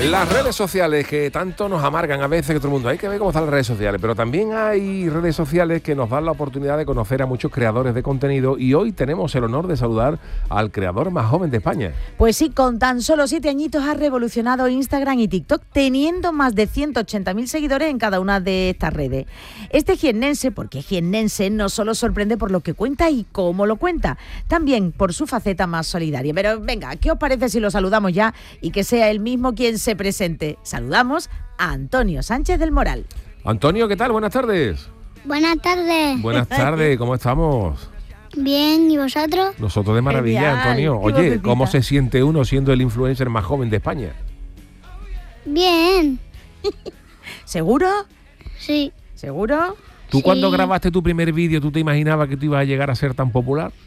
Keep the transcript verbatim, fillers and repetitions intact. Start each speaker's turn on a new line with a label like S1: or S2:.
S1: Las redes sociales que tanto nos amargan a veces que todo el mundo, hay que ver cómo están las redes sociales, pero también hay redes sociales que nos dan la oportunidad de conocer a muchos creadores de contenido y hoy tenemos el honor de saludar al creador más joven de España.
S2: Pues sí, con tan solo siete añitos ha revolucionado Instagram y TikTok, teniendo más de ciento ochenta mil seguidores en cada una de estas redes. Este jiennense, porque es jiennense, no solo sorprende por lo que cuenta y cómo lo cuenta, también por su faceta más solidaria. Pero venga, ¿qué os parece si lo saludamos ya y que sea él mismo quien se presente? Saludamos a Antonio Sánchez del Moral.
S1: Antonio, ¿qué tal? Buenas tardes.
S3: Buenas tardes.
S1: Buenas tardes, ¿cómo estamos?
S3: Bien, ¿y vosotros?
S1: Nosotros de maravilla,
S2: Genial.
S1: Antonio.
S2: Qué
S1: Oye,
S2: vocecita.
S1: ¿cómo se siente uno siendo el influencer más joven de España?
S3: Bien,
S2: ¿Seguro?
S3: sí.
S2: ¿Seguro?
S1: ¿Tú
S3: Sí.
S1: cuando grabaste tu primer vídeo, tú te imaginabas que tú ibas a llegar a ser tan popular?